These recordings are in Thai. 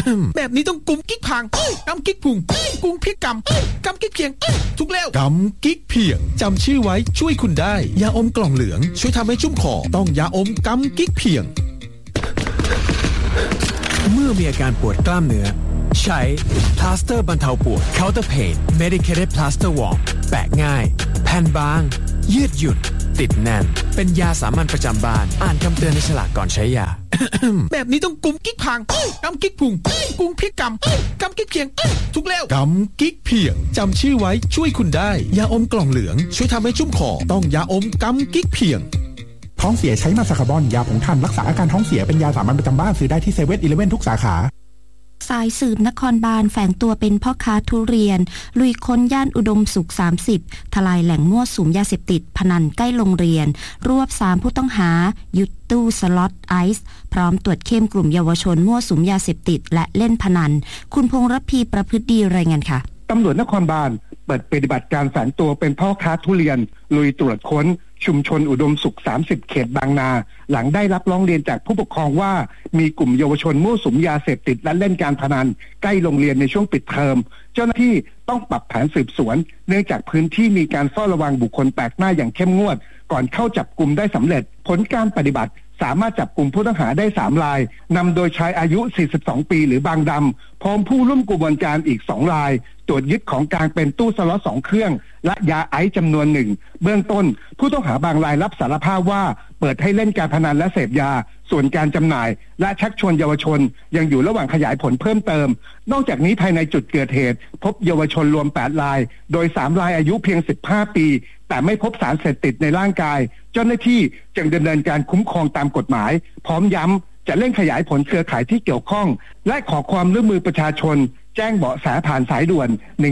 แบบนี้ต้องกุมกิ๊กพังกำกิ๊กพุงกุมพริกกำกิ๊กเพียงถูกแล้วกำกิ๊กเพียงจำชื่อไว้ช่วยคุณได้ยาอมกล่องเหลืองช่วยทำให้ชุ่มคอต้องยาอมกำกิ๊กเพียงเมื่อมีอาการปวดกล้ามเนื้อใช้พลาสเตอร์บรรเทาปวด Counter Pain Medicated Plaster Warm แปะง่ายแผ่นบางยืดหยุ่นติดแน่นเป็นยาสามัญประจำบ้านอ่านคำเตือนในฉลากก่อนใช้ยาแบบนี้ต้องกุมกิ๊กพังกำกิ๊กพุงกุมพริกกำกิ๊กเพียงถูกแล้วกำกิ๊กเพียงจำชื่อไว้ช่วยคุณได้ยาอมกล่องเหลืองช่วยทำให้ชุ่มคอต้องยาอมกำกิ๊กเพียงท้องเสียใช้มาซาคาบอนยาผงถ่านรักษาอาการท้องเสียเป็นยาสามัญประจำบ้านซื้อได้ที่7-11ทุกสาขาสายสืบนครบาลแฝงตัวเป็นพ่อค้าทุเรียนลุยค้นย่านอุดมสุข30ทลายแหล่งมั่วสุมยาเสพติดพนันใกล้โรงเรียนรวบ3ผู้ต้องหายึดตู้สล็อตไอซ์พร้อมตรวจเข้มกลุ่มเยาวชนมั่วสุมยาเสพติดและเล่นพนันคุณพงษ์ระพีประพฤติดีรายงานค่ะตำรวจนครบาลเปิดปฏิบัติการแฝงตัวเป็นพ่อค้าทุเรียนลุยตรวจค้นชุมชนอุดมสุข30เขตบางนาหลังได้รับร้องเรียนจากผู้ปกครองว่ามีกลุ่มเยาวชนมั่วสุมยาเสพติดและเล่นการพนันใกล้โรงเรียนในช่วงปิดเทอมเจ้าหน้าที่ต้องปรับแผนสืบสวนเนื่องจากพื้นที่มีการเฝ้าระวังบุคคลแปลกหน้าอย่างเข้มงวดก่อนเข้าจับกุมได้สำเร็จผลการปฏิบัติสามารถจับกลุ่มผู้ต้องหาได้3รายนำโดยชายอายุ42ปีหรือบางดำพร้อมผู้ร่วมกระบวนการอีก2รายตรวจยึดของกลางเป็นตู้สล็อต2เครื่องและยาไอซ์จำนวน1เบื้องต้นผู้ต้องหาบางรายรับสารภาพว่าเปิดให้เล่นการพนันและเสพยาส่วนการจำหน่ายและชักชวนเยาวชนยังอยู่ระหว่างขยายผลเพิ่มเติมนอกจากนี้ภายในจุดเกิดเหตุพบเยาวชนรวม8รายโดย3รายอายุเพียง15ปีแต่ไม่พบสารเสพติดในร่างกายเจ้าหน้าที่จึงดำเนินการคุ้มครองตามกฎหมายพร้อมย้ำจะเร่งขยายผลเครือข่ายที่เกี่ยวข้องและขอความร่วมมือประชาชนแจ้งเบาะแสผ่านสายด่วน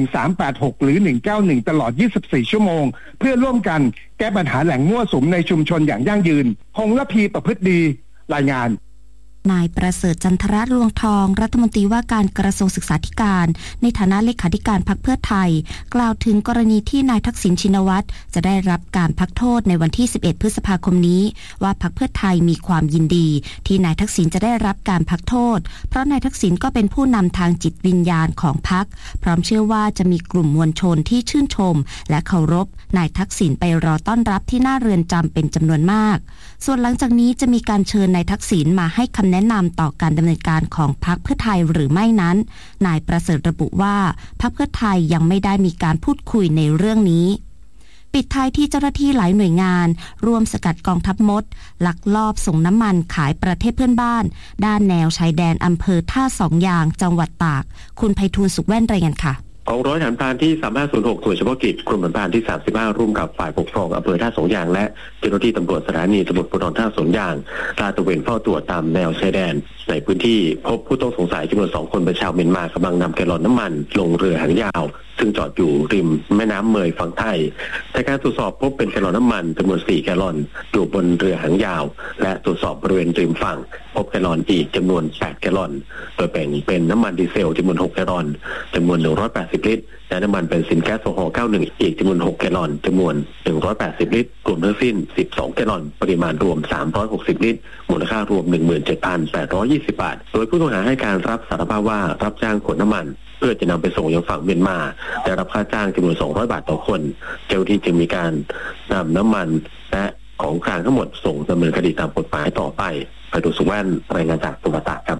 1386หรือ191ตลอด24ชั่วโมงเพื่อร่วมกันแก้ปัญหาแหล่งมั่วสุมในชุมชนอย่างยั่งยืนพงษ์ระพีประพฤติดีรายงานนายประเสริฐจันทรรวงทองรัฐมนตรีว่าการกระทรวงศึกษาธิการในฐานะเลขาธิการพรรคเพื่อไทยกล่าวถึงกรณีที่นายทักษิณชินวัตรจะได้รับการพักโทษในวันที่11พฤษภาคมนี้ว่าพรรคเพื่อไทยมีความยินดีที่นายทักษิณจะได้รับการพักโทษเพราะนายทักษิณก็เป็นผู้นำทางจิตวิญญาณของพรรคพร้อมเชื่อว่าจะมีกลุ่มมวลชนที่ชื่นชมและเคารพนายทักษิณไปรอต้อนรับที่หน้าเรือนจำเป็นจำนวนมากส่วนหลังจากนี้จะมีการเชิญนายทักษิณมาให้คำแนะนำต่อการดำเนินการของพรรคเพื่อไทยหรือไม่นั้นนายประเสริฐระบุว่าพรรคเพื่อไทยยังไม่ได้มีการพูดคุยในเรื่องนี้ปิดท้ายที่เจ้าหน้าที่หลายหน่วยงานร่วมสกัดกองทัพมดลักลอบส่งน้ำมันขายประเทศเพื่อนบ้านด้านแนวชายแดนอำเภอท่าสองยางจังหวัดตากคุณไพฑูรย์สุขแว่นรายงานค่ะกองร้อยฐานพรานที่3506หน่วยเฉพาะกิจกรมฐานพรานที่35ร่วมกับฝ่ายปกครองอำเภอท่าสองยางและเจ้าหน้าที่ตำรวจสถานีตำรวจภูธรท่าสองยางลาดตระเวนเฝ้าตรวจตามแนวชายแดนในพื้นที่พบผู้ต้องสงสัยจำนวน2คนเป็นชาวเมียนมากำลังนำแกลลอนน้ำมันลงเรือหางยาวซึ่งจอดอยู่ริมแม่น้ำเมยฝั่งไทยแต่การตรวจสอบพบเป็นแกลลอนน้ำมันจำนวน4แกลลอนอยู่บนเรือหางยาวและตรวจสอบบริเวณริมฝั่งพบแกลลอนอีกจำนวน8แกลลอนโดยแบ่งเป็นน้ำมันดีเซลจำนวน6แกลลอนจำนวน180ลิตรและน้ำมันเบนซินแก๊สโซฮอล์91อีกจำนวน6แกลลอนจำนวน180ลิตรรวมทั้งสิ้น12แกลลอนปริมาณรวม360ลิตรมูลค่ารวม 17,820 บาทโดยผู้ต้องหาให้การรับสารภาพว่ารับจ้างขนน้ำมันเพื่อจะนำไปส่งยังฝั่งเมียนมาได้รับค่าจ้างจำนวน200บาทต่อคนเจ้าหน้าที่จึงมีการนำน้ำมันและของกลางทั้งหมดส่งดำเนินคดีตามกฎหมายต่อไปไพฑูรย์สุขแว่นรายงานจากจังหวัดตากครับ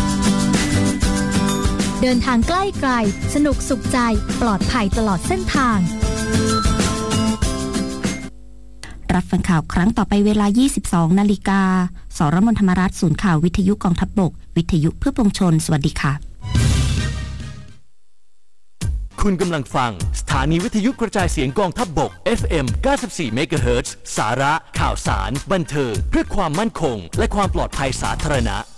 เดินทางใกล้ไกลสนุกสุขใจปลอดภัยตลอดเส้นทางรับฟังข่าวครั้งต่อไปเวลา 22:00 น.สรมนธรรมรัฐศูนย์ข่าววิทยุกองทัพบกวิทยุเพื่อปวงชนสวัสดีค่ะคุณกำลังฟังสถานีวิทยุกระจายเสียงกองทัพบก FM 94 MHz สาระข่าวสารบันเทิงเพื่อความมั่นคงและความปลอดภัยสาธารณะ